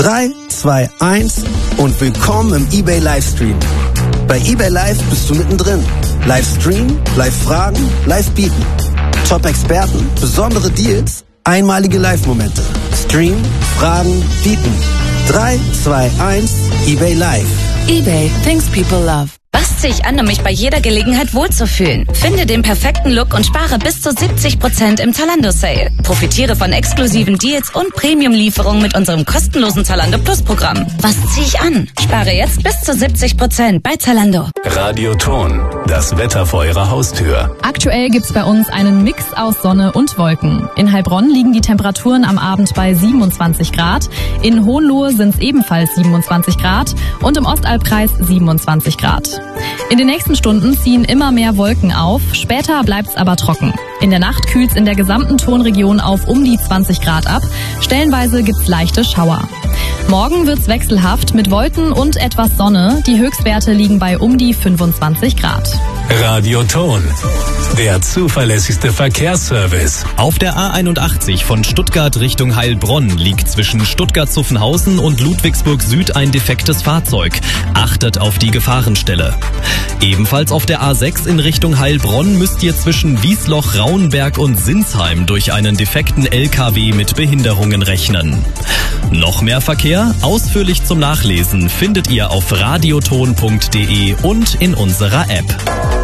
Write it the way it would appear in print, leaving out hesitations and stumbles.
3, 2, 1 und willkommen im eBay Livestream. Bei eBay Live bist du mittendrin. Livestream, Live-Fragen, Live-Bieten. Top-Experten, besondere Deals, einmalige Live-Momente. Stream, Fragen, Bieten. 3, 2, 1, eBay Live. eBay, things people love. Was ziehe ich an, um mich bei jeder Gelegenheit wohlzufühlen? Finde den perfekten Look und spare bis zu 70% im Zalando-Sale. Profitiere von exklusiven Deals und Premium-Lieferungen mit unserem kostenlosen Zalando Plus-Programm. Was ziehe ich an? Spare jetzt bis zu 70% bei Zalando. Radioton, das Wetter vor Ihrer Haustür. Aktuell gibt's bei uns einen Mix aus Sonne und Wolken. In Heilbronn liegen die Temperaturen am Abend bei 27 Grad. In Hohenlohe sind's ebenfalls 27 Grad und im Ostalbkreis 27 Grad. In den nächsten Stunden ziehen immer mehr Wolken auf, später bleibt's aber trocken. In der Nacht kühlt's in der gesamten Tonregion auf um die 20 Grad ab. Stellenweise gibt's leichte Schauer. Morgen wird's wechselhaft mit Wolken und etwas Sonne. Die Höchstwerte liegen bei um die 25 Grad. Radioton, der zuverlässigste Verkehrsservice. Auf der A81 von Stuttgart Richtung Heilbronn liegt zwischen Stuttgart-Zuffenhausen und Ludwigsburg Süd ein defektes Fahrzeug. Achtet auf die Gefahrenstelle. Ebenfalls auf der A6 in Richtung Heilbronn müsst ihr zwischen Wiesloch, Rauenberg und Sinsheim durch einen defekten LKW mit Behinderungen rechnen. Noch mehr Verkehr? Ausführlich zum Nachlesen findet ihr auf radioton.de und in unserer App.